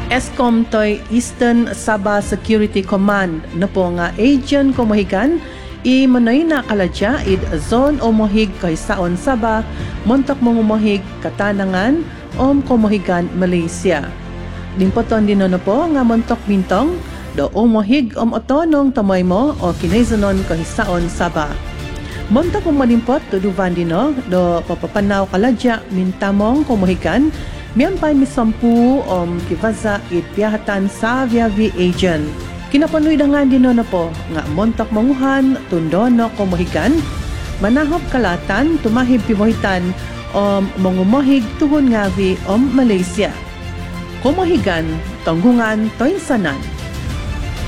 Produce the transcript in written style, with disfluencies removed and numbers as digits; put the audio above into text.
ESCOM toy Eastern Sabah Security Command na po nga agent kumuhigan manoy na kaladya id zone o mohig kay saon Sabah montok mongumuhig katanangan kumuhigan Malaysia. Dimpoton din na po nga montok bintong do umuhig otonong tamoy mo o kinaizanon kay saon Sabah. Montok malimpot tuduvan dino do papapanaw kaladya mintamong kumuhigan miyampay misampu kivaza it piyahatan sa viavi agent. Kinapanuy dangan din na po nga montak manguhan tundono kumuhigan manahop kalatan tumahib pimuhitan mangumuhig tuhon ngavi Malaysia. Kumuhigan tanggungan toinsanan.